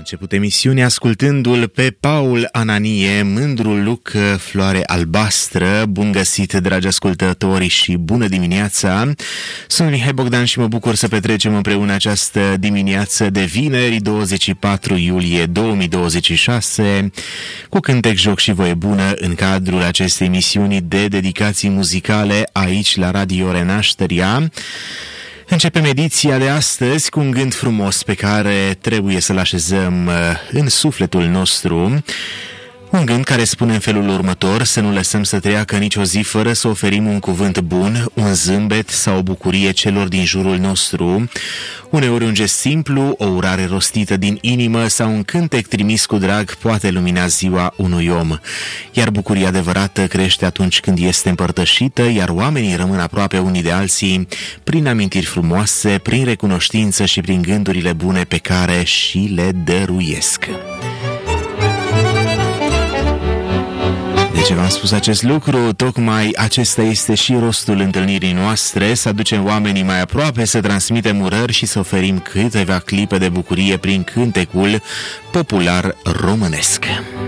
început emisiunea ascultându-l pe Paul Ananie, Mândrul Luc, Floare Albastră. Bun găsit, dragi ascultători, și bună dimineața! Sunt Mihai Bogdan și mă bucur să petrecem împreună această dimineață de vineri, 24 iulie 2026, cu cântec, joc și voie bună în cadrul acestei emisiuni de dedicații muzicale aici la Radio Renașterea. Începem ediția de astăzi cu un gând frumos pe care trebuie să-l așezăm în sufletul nostru. Un gând care spune în felul următor: să nu lăsăm să treacă nicio zi fără să oferim un cuvânt bun, un zâmbet sau o bucurie celor din jurul nostru. Uneori un gest simplu, o urare rostită din inimă sau un cântec trimis cu drag poate lumina ziua unui om. Iar bucuria adevărată crește atunci când este împărtășită, iar oamenii rămân aproape unii de alții prin amintiri frumoase, prin recunoștință și prin gândurile bune pe care și le dăruiesc. De ce v-am spus acest lucru? Tocmai acesta este și rostul întâlnirii noastre, să aducem oamenii mai aproape, să transmitem urări și să oferim câteva clipe de bucurie prin cântecul popular românesc.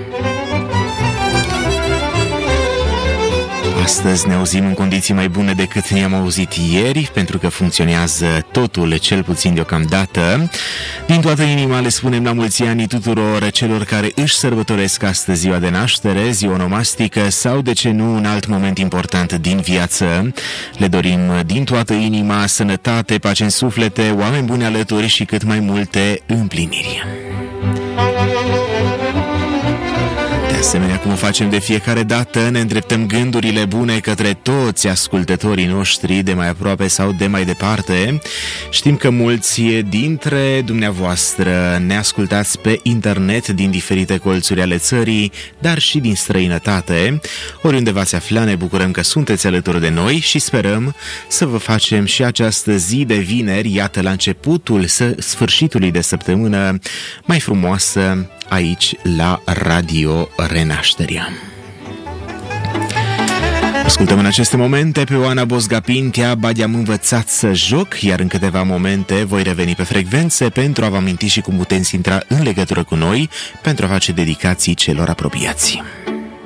Astăzi ne auzim în condiții mai bune decât ne-am auzit ieri, pentru că funcționează totul, cel puțin deocamdată. Din toată inima le spunem la mulți ani tuturor celor care își sărbătoresc astăzi ziua de naștere, ziua onomastică sau, de ce nu, un alt moment important din viață. Le dorim din toată inima sănătate, pace în suflete, oameni buni alături și cât mai multe împliniri. De asemenea, cum o facem de fiecare dată, ne îndreptăm gândurile bune către toți ascultătorii noștri de mai aproape sau de mai departe. Știm că mulți dintre dumneavoastră ne ascultați pe internet din diferite colțuri ale țării, dar și din străinătate. Oriunde v-ați afla, ne bucurăm că sunteți alături de noi și sperăm să vă facem și această zi de vineri, iată, la începutul sfârșitului de săptămână, mai frumoasă aici la Radio Renașterea. Ascultăm în aceste momente pe Oana Bosga Pintea, Badi-am învățat să joc, iar în câteva momente voi reveni pe frecvențe pentru a vă aminti și cum puteți intra în legătură cu noi pentru a face dedicații celor apropiați.